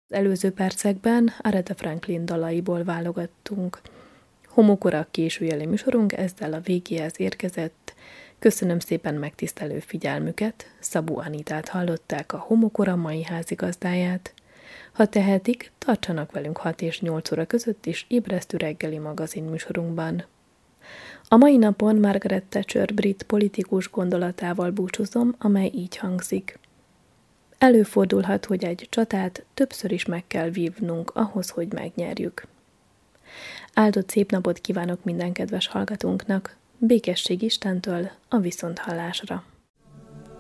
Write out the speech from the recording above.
Az előző percekben Aretha Franklin dalaiból válogattunk. Homokora későjeli műsorunk ezzel a végéhez érkezett. Köszönöm szépen megtisztelő figyelmüket, Szabó Anitát hallották, a Homokora mai házigazdáját. Ha tehetik, tartsanak velünk 6 és 8 óra között is ébresztő reggeli magazin műsorunkban. A mai napon Margaret Thatcher brit politikus gondolatával búcsúzom, amely így hangzik. Előfordulhat, hogy egy csatát többször is meg kell vívnunk ahhoz, hogy megnyerjük. Áldott szép napot kívánok minden kedves hallgatónknak, békesség Istentől, a viszonthallásra!